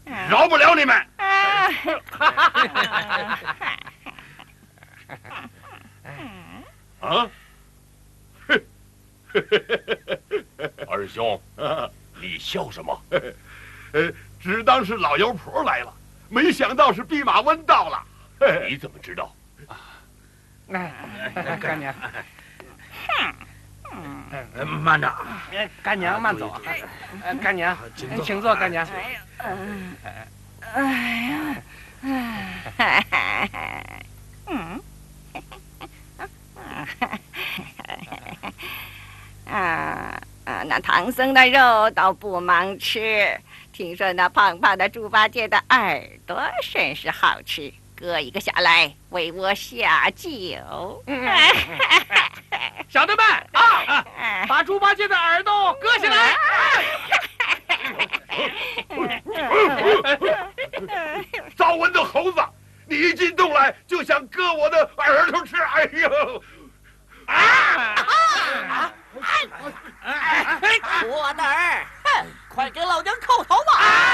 饶不了你们！啊！ 二兄，你笑什么？ 只当是老妖婆来了，没想到是弼马温到了。 你怎么知道？ 干娘， 慢着， 干娘慢走。干娘，请坐，干娘。 那唐僧的肉倒不忙吃，听说那胖胖的猪八戒的耳朵甚是好吃，割一个下来为我下酒。 小的们啊，把猪八戒的耳朵割下来！ 造文的猴子，你一进洞来就想割我的耳朵吃，哎呦！ 我的儿，哼，快给老娘叩头吧！